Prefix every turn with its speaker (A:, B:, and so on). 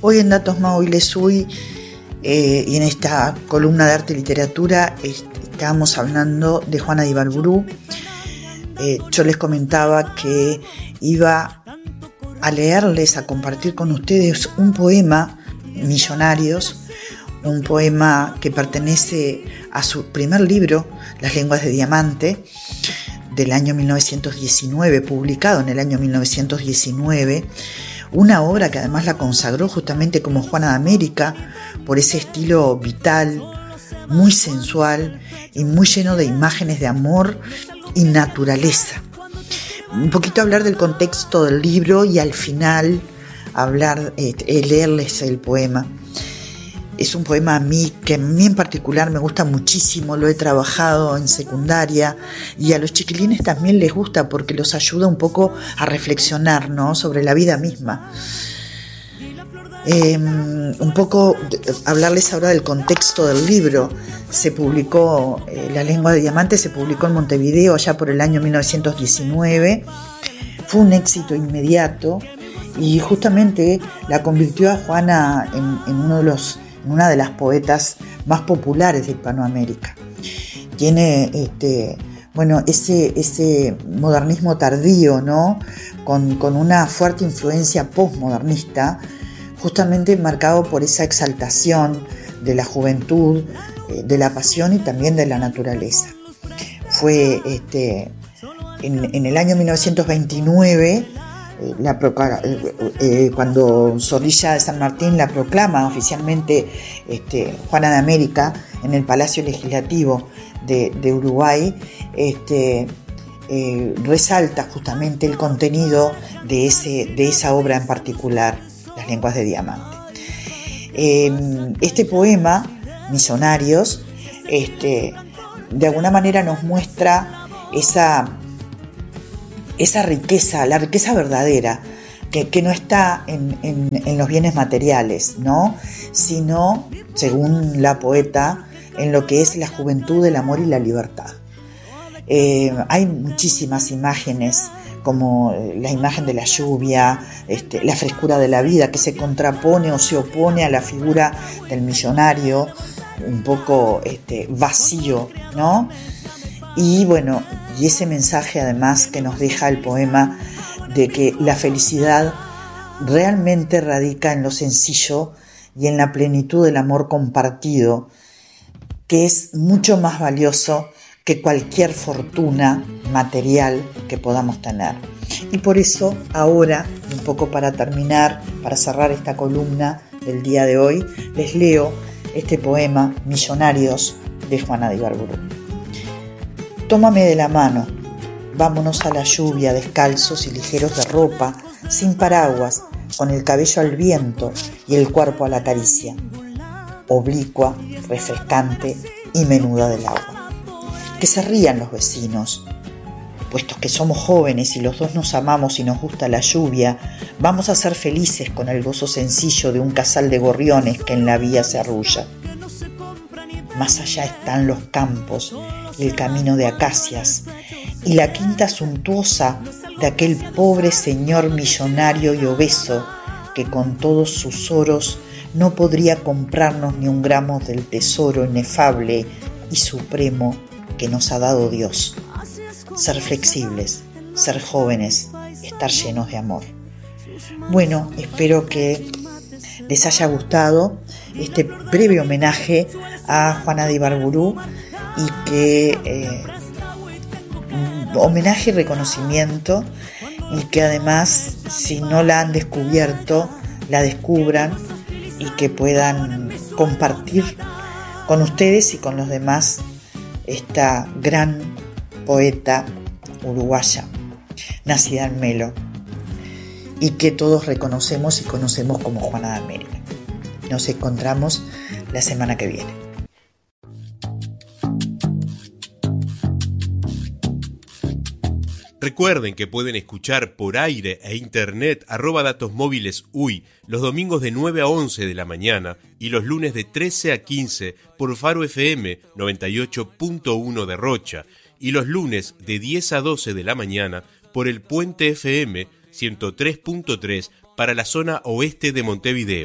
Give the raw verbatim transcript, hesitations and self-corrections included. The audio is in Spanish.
A: Hoy en Datos Móviles U I eh, y en esta columna de arte y literatura est- estábamos hablando de Juana de Ibarburu. Eh, yo les comentaba que iba a leerles, a compartir con ustedes un poema, Millonarios, un poema que pertenece a su primer libro, Las lenguas de diamante, del año mil novecientos diecinueve, publicado en el año mil novecientos diecinueve, una obra que además la consagró justamente como Juana de América por ese estilo vital, muy sensual y muy lleno de imágenes de amor y naturaleza. Un poquito hablar del contexto del libro y al final hablar, eh, leerles el poema. Es un poema a mí que a mí en particular me gusta muchísimo, lo he trabajado en secundaria y a los chiquilines también les gusta porque los ayuda un poco a reflexionar, ¿no?, sobre la vida misma. Eh, un poco hablarles ahora del contexto del libro. Se publicó, eh, La lengua de diamante se publicó en Montevideo allá por el año mil novecientos diecinueve, fue un éxito inmediato y justamente la convirtió a Juana en, en uno de los una de las poetas más populares de Hispanoamérica. Tiene este, bueno, ese, ese modernismo tardío, ¿no?, con, con una fuerte influencia postmodernista, justamente marcado por esa exaltación de la juventud, de la pasión y también de la naturaleza. Fue este, en, en el año mil novecientos veintinueve, La, eh, cuando Zorrilla de San Martín la proclama oficialmente este, Juana de América en el Palacio Legislativo de, de Uruguay, este, eh, resalta justamente el contenido de, ese, de esa obra en particular, Las lenguas de diamante. Eh, este poema, Millonarios, este, de alguna manera nos muestra esa esa riqueza, la riqueza verdadera, que, que no está en, en, en los bienes materiales, ¿no?, sino, según la poeta, en lo que es la juventud, el amor y la libertad. Eh, hay muchísimas imágenes, como la imagen de la lluvia, este, la frescura de la vida, que se contrapone o se opone a la figura del millonario, un poco este, vacío, ¿no? Y bueno, y ese mensaje además que nos deja el poema de que la felicidad realmente radica en lo sencillo y en la plenitud del amor compartido, que es mucho más valioso que cualquier fortuna material que podamos tener. Y por eso ahora, un poco para terminar, para cerrar esta columna del día de hoy, les leo este poema, Millonarios, de Juana de Ibarburu. Tómame de la mano, vámonos a la lluvia, descalzos y ligeros de ropa, sin paraguas, con el cabello al viento y el cuerpo a la caricia, oblicua, refrescante y menuda del agua. Que se rían los vecinos, puesto que somos jóvenes y los dos nos amamos y nos gusta la lluvia, vamos a ser felices con el gozo sencillo de un casal de gorriones que en la vía se arrulla. Más allá están los campos y el camino de acacias y la quinta suntuosa de aquel pobre señor millonario y obeso que con todos sus oros no podría comprarnos ni un gramo del tesoro inefable y supremo que nos ha dado Dios. Ser flexibles, ser jóvenes, estar llenos de amor. Bueno, espero que les haya gustado este breve homenaje a Juana de Ibarburu y que eh, homenaje y reconocimiento, y que además, si no la han descubierto, la descubran y que puedan compartir con ustedes y con los demás esta gran poeta uruguaya, nacida en Melo, y que todos reconocemos y conocemos como Juana de América. Nos encontramos la semana que viene.
B: Recuerden que pueden escuchar por aire e internet arroba datos móviles U I los domingos de nueve a once de la mañana y los lunes de trece a quince por Faro F M noventa y ocho punto uno de Rocha y los lunes de diez a doce de la mañana por el Puente F M ciento tres punto tres para la zona oeste de Montevideo.